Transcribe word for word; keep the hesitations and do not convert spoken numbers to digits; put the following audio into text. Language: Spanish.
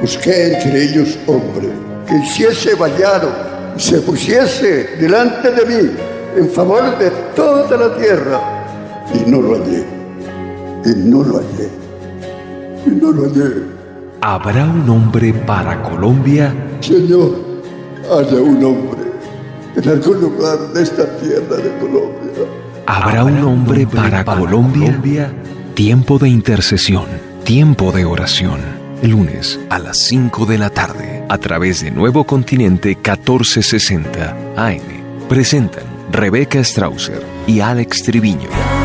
busqué entre ellos hombre que hiciese vallado y se pusiese delante de mí en favor de toda la tierra, y no lo hallé, y no lo hallé, y no lo hallé. ¿Habrá un hombre para Colombia? Señor, haya un hombre en algún lugar de esta tierra de Colombia. ¿Habrá un hombre para Colombia? Tiempo de intercesión, tiempo de oración. Lunes a las cinco de la tarde, a través de Nuevo Continente catorce sesenta A M. Presentan Rebeca Strausser y Alex Triviño.